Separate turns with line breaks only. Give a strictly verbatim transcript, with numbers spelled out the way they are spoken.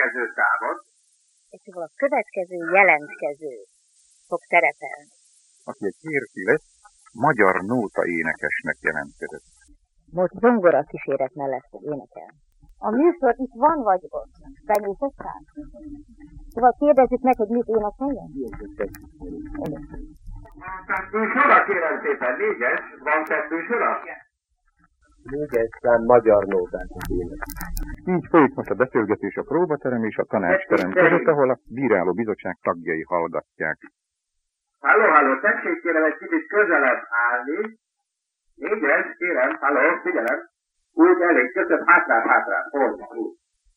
jelzőszámot.
És ahol a következő jelentkező fog szerepelni.
Aki egy férfi lett, magyar nóta énekesnek jelentkezett.
Most zongora kíséret mellett fog énekelni. A műsor itt van vagy ott? Benyújtottál? Szóval kérdezzük meg, hogy mit énekeljen?
Tettősora, kérem szépen, négyes? Van tettősora?
Négyes szám magyar nótákat énekel.
Így folyik most a beszélgetés a próbaterem és a tanácsterem között, ahol a bírálóbizottság tagjai hallgatják.
Halló, halló, tessék kérem egy kicsit közelebb állni. Négyes, kérem, halló, figyelem. Úgy elég, köszönöm, hátrán, hátrán, hol, úgy.